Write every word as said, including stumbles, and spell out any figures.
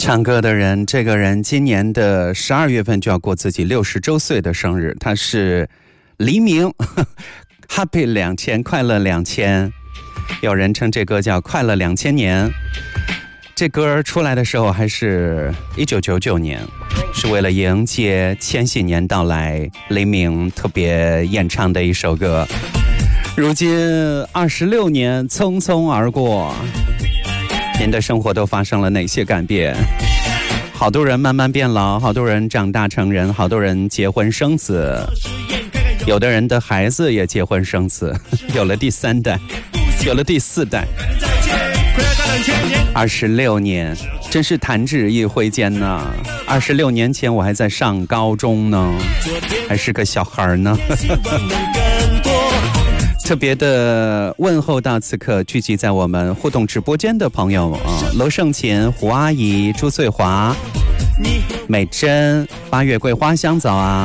唱歌的人，这个人今年的十二月份就要过自己六十周岁的生日，他是黎明，Happy 两千，快乐两千，有人称这歌叫快乐两千年。这歌出来的时候还是一九九九年，是为了迎接千禧年到来，黎明特别演唱的一首歌。如今二十六年匆匆而过，您的生活都发生了哪些改变？好多人慢慢变老，好多人长大成人，好多人结婚生子，有的人的孩子也结婚生子，有了第三代，有了第四代。二十六年真是弹指一挥间呢。二十六年前我还在上高中呢，还是个小孩呢。特别的问候到此刻聚集在我们互动直播间的朋友啊，罗胜琴、胡阿姨、朱翠华、美珍、八月桂花香早啊。